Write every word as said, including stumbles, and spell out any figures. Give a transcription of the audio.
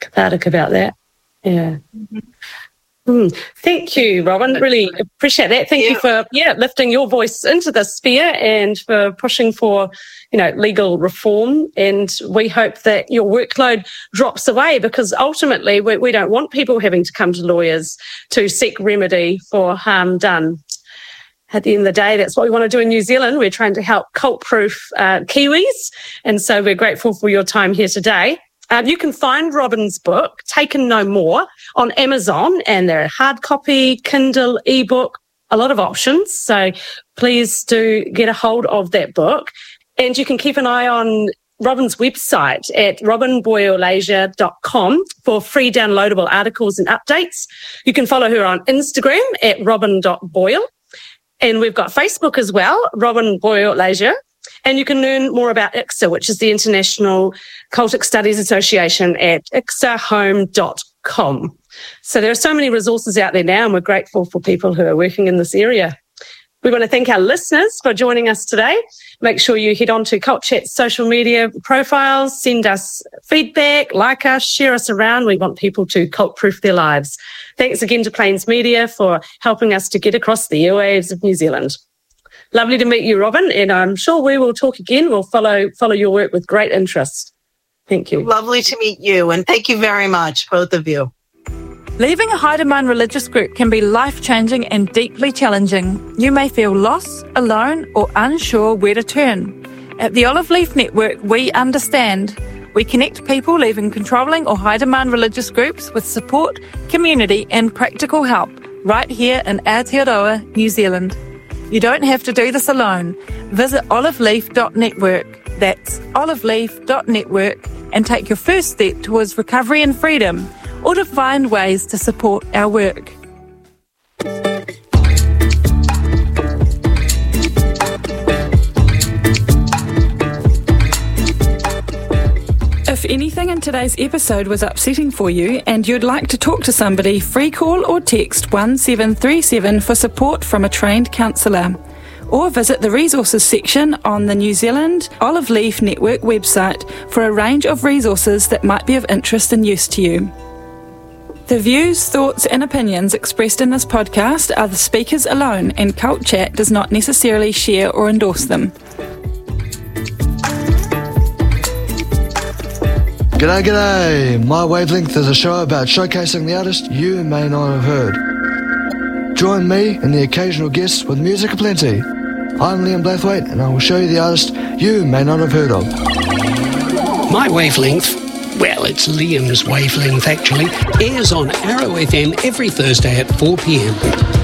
article about that. Yeah. Mm-hmm. Mm. Thank you, Robin. Really appreciate that. Thank yeah. you for yeah lifting your voice into this sphere and for pushing for, you know, legal reform. And we hope that your workload drops away, because ultimately we, we don't want people having to come to lawyers to seek remedy for harm done. At the end of the day, that's what we want to do in New Zealand. We're trying to help cult-proof uh, Kiwis. And so we're grateful for your time here today. Um, you can find Robin's book, Taken No More, on Amazon, and they're hard copy, Kindle, ebook, a lot of options. So please do get a hold of that book. And you can keep an eye on Robin's website at robin boyle asia dot com for free downloadable articles and updates. You can follow her on Instagram at robin dot boyle. And we've got Facebook as well, Robin Boyle Asia. And you can learn more about I C S A, which is the International Cultic Studies Association, at I C S A home dot com. So there are so many resources out there now, and we're grateful for people who are working in this area. We want to thank our listeners for joining us today. Make sure you head on to Cult Chat's social media profiles, send us feedback, like us, share us around. We want people to cult-proof their lives. Thanks again to Plains Media for helping us to get across the airwaves of New Zealand. Lovely to meet you, Robin, and I'm sure we will talk again. We'll follow follow your work with great interest. Thank you. Lovely to meet you, and thank you very much, both of you. Leaving a high demand religious group can be life-changing and deeply challenging. You may feel lost, alone, or unsure where to turn. At the Olive Leaf Network, we understand. We connect people leaving controlling or high demand religious groups with support, community, and practical help right here in Aotearoa, New Zealand. You don't have to do this alone. Visit olive leaf dot network. That's olive leaf dot network, and take your first step towards recovery and freedom, or to find ways to support our work. If anything in today's episode was upsetting for you and you'd like to talk to somebody, free call or text one seven three seven for support from a trained counsellor. Or visit the resources section on the New Zealand Olive Leaf Network website for a range of resources that might be of interest and use to you. The views, thoughts and opinions expressed in this podcast are the speakers alone, and Cult Chat does not necessarily share or endorse them. G'day, g'day! My Wavelength is a show about showcasing the artist you may not have heard. Join me and the occasional guests with music aplenty. I'm Liam Blathwaite, and I will show you the artist you may not have heard of. My Wavelength, well, it's Liam's Wavelength actually, airs on Arrow F M every Thursday at four p.m.